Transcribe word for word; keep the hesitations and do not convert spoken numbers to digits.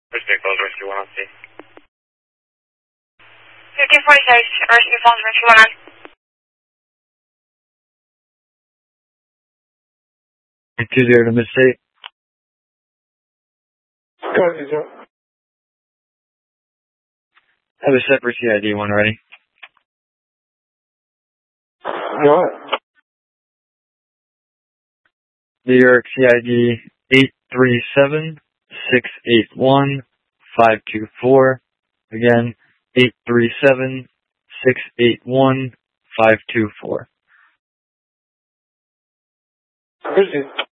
Rescue Falls, Rescue one on C. fifteen forty-six, Rescue Falls, Rescue one on. two zero to Mid-State. Copy, sir. Have a separate C I D one ready. Go ahead. New York C I D eight three seven, six eight one, five two four. Again, eight three seven, six eight one, five two four. Proceed.